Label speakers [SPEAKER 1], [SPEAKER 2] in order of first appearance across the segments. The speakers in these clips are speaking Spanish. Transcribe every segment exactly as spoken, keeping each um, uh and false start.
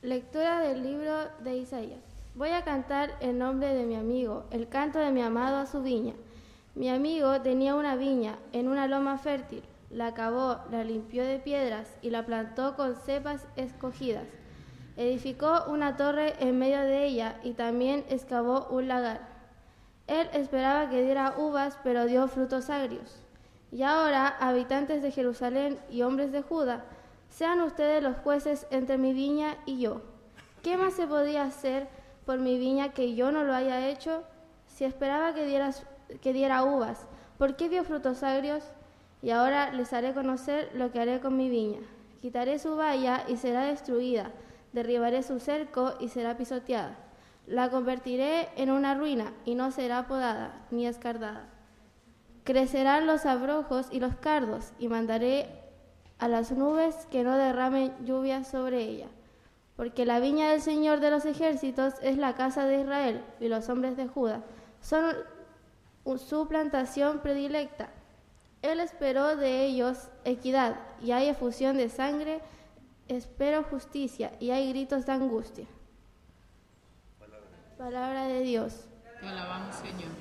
[SPEAKER 1] Lectura del libro de Isaías. Voy a cantar el nombre de mi amigo, el canto de mi amado a su viña. Mi amigo tenía una viña en una loma fértil. La cavó, la limpió de piedras y la plantó con cepas escogidas. Edificó una torre en medio de ella y también excavó un lagar. Él esperaba que diera uvas, pero dio frutos agrios. Y ahora, habitantes de Jerusalén y hombres de Judá, sean ustedes los jueces entre mi viña y yo. ¿Qué más se podía hacer por mi viña que yo no lo haya hecho? Si esperaba que diera, que diera uvas, ¿por qué dio frutos agrios? Y ahora les haré conocer lo que haré con mi viña. Quitaré su valla y será destruida, derribaré su cerco y será pisoteada. La convertiré en una ruina y no será podada ni escardada. Crecerán los abrojos y los cardos y mandaré a las nubes que no derramen lluvia sobre ella. Porque la viña del Señor de los ejércitos es la casa de Israel y los hombres de Judá son su plantación predilecta. Él esperó de ellos equidad y hay efusión de sangre, espero justicia y hay gritos de angustia. Palabra, Palabra de Dios.
[SPEAKER 2] Te alabamos, Señor.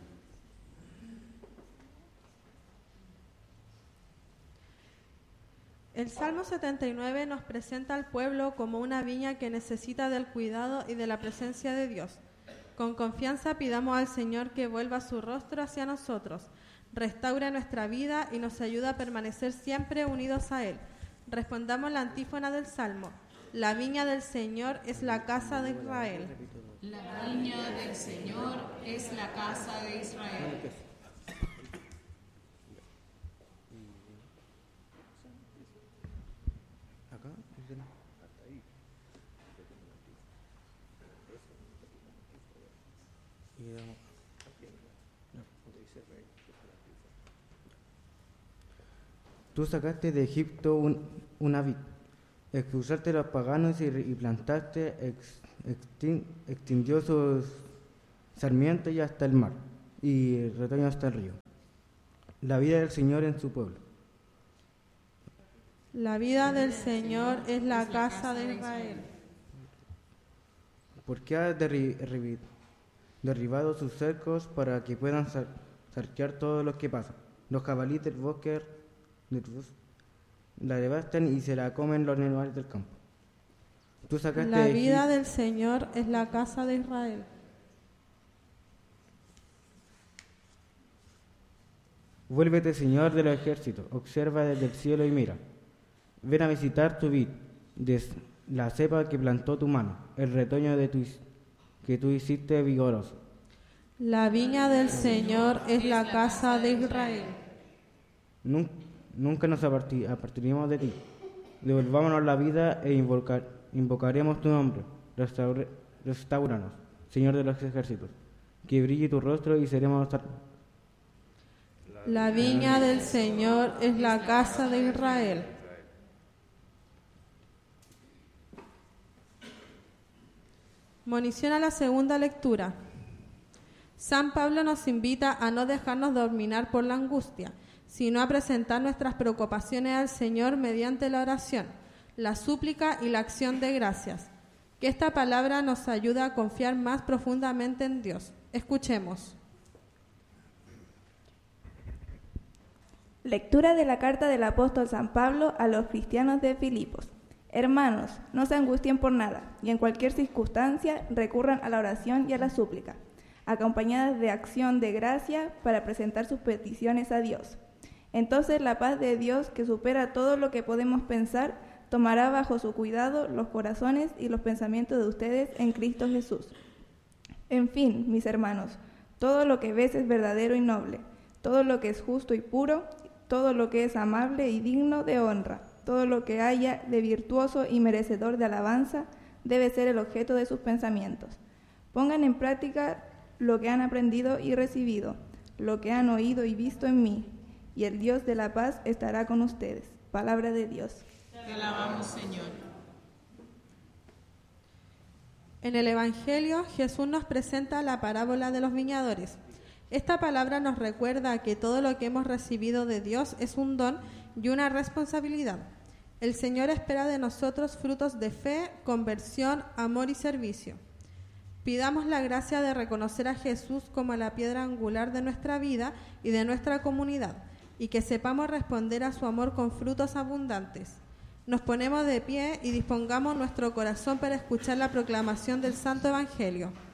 [SPEAKER 3] El Salmo setenta y nueve nos presenta al pueblo como una viña que necesita del cuidado y de la presencia de Dios. Con confianza pidamos al Señor que vuelva su rostro hacia nosotros, restaure nuestra vida y nos ayude a permanecer siempre unidos a Él. Respondamos la antífona del Salmo. La viña del Señor es la casa de Israel.
[SPEAKER 2] La viña del Señor es la casa de Israel.
[SPEAKER 4] Tú sacaste de Egipto un, una vid, expulsaste a los paganos y, y plantaste, ex, extin, extinguió sus sarmientos y hasta el mar, y retoño hasta el río. La vida del Señor en su pueblo.
[SPEAKER 3] La vida del Señor es la casa de Israel.
[SPEAKER 4] ¿Por qué has derri, derri, derribado sus cercos para que puedan saquear todo lo que pasa? Los jabalíes del bosque la devastan y se la comen los animales del campo. Tú sacaste
[SPEAKER 3] la
[SPEAKER 4] de
[SPEAKER 3] vida
[SPEAKER 4] Egipto,
[SPEAKER 3] del Señor es la casa de Israel.
[SPEAKER 4] Vuélvete, Señor de los ejércitos, observa desde el cielo y mira. Ven a visitar tu vid, la cepa que plantó tu mano, el retoño de tu, que tú hiciste vigoroso.
[SPEAKER 3] La viña del Señor es la casa de Israel.
[SPEAKER 4] Nunca, nunca nos apartaremos de ti. Devolvámonos la vida e invocar, invocaremos tu nombre. Restaure, restauranos, Señor de los ejércitos. Que brille tu rostro y seremos...
[SPEAKER 3] La viña del Señor es la casa de Israel. Monición a la segunda lectura. San Pablo nos invita a no dejarnos dominar por la angustia, sino a presentar nuestras preocupaciones al Señor mediante la oración, la súplica y la acción de gracias. Que esta palabra nos ayude a confiar más profundamente en Dios. Escuchemos.
[SPEAKER 5] Lectura de la carta del apóstol San Pablo a los cristianos de Filipos. Hermanos, no se angustien por nada, y en cualquier circunstancia recurran a la oración y a la súplica, acompañadas de acción de gracia para presentar sus peticiones a Dios. Entonces la paz de Dios, que supera todo lo que podemos pensar, tomará bajo su cuidado los corazones y los pensamientos de ustedes en Cristo Jesús. En fin, mis hermanos, todo lo que ves es verdadero y noble, todo lo que es justo y puro, todo lo que es amable y digno de honra, todo lo que haya de virtuoso y merecedor de alabanza, debe ser el objeto de sus pensamientos. Pongan en práctica lo que han aprendido y recibido, lo que han oído y visto en mí, y el Dios de la paz estará con ustedes. Palabra de Dios.
[SPEAKER 2] Te alabamos, Señor.
[SPEAKER 3] En el Evangelio, Jesús nos presenta la parábola de los viñadores. Esta palabra nos recuerda que todo lo que hemos recibido de Dios es un don y una responsabilidad. El Señor espera de nosotros frutos de fe, conversión, amor y servicio. Pidamos la gracia de reconocer a Jesús como la piedra angular de nuestra vida y de nuestra comunidad, y que sepamos responder a su amor con frutos abundantes. Nos ponemos de pie y dispongamos nuestro corazón para escuchar la proclamación del Santo Evangelio.